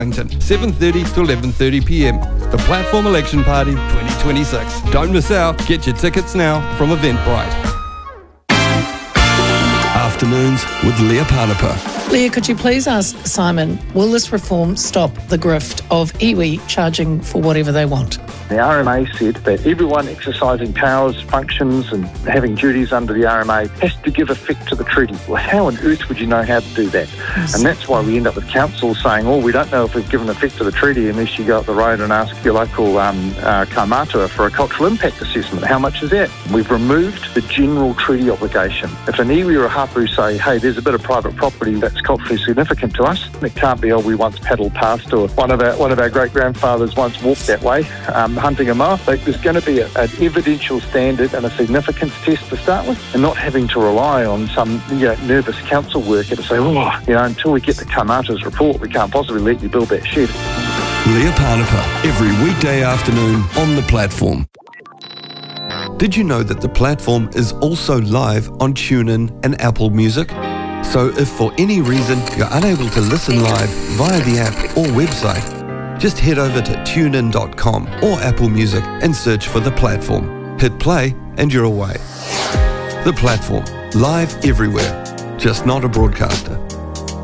7:30 to 11:30 p.m. The Platform Election Party 2026. Don't miss out. Get your tickets now from Eventbrite. Afternoons with Leah Panapa. Leah, could you please ask Simon, will this reform stop the grift of iwi charging for whatever they want? The RMA said that everyone exercising powers, functions and having duties under the RMA has to give effect to the treaty. Well, how on earth would you know how to do that? Yes. And that's why we end up with council saying, oh, we don't know if we've given effect to the treaty unless you go up the road and ask your local kaumātua for a cultural impact assessment. How much is that? We've removed the general treaty obligation. If an iwi or a hapu say, hey, there's a bit of private property that's culturally significant to us, it can't be, oh, we once paddled past, or one of our great-grandfathers once walked that way, hunting a moa. Like, there's going to be an evidential standard and a significance test to start with, and not having to rely on some nervous council worker to say, until we get the kaumātua's report, we can't possibly let you build that shed. Leah Panapa, every weekday afternoon on The Platform. Did you know that The Platform is also live on TuneIn and Apple Music? So if for any reason you're unable to listen live via the app or website, just head over to tunein.com or Apple Music and search for The Platform. Hit play and you're away. The Platform, live everywhere, just not a broadcaster.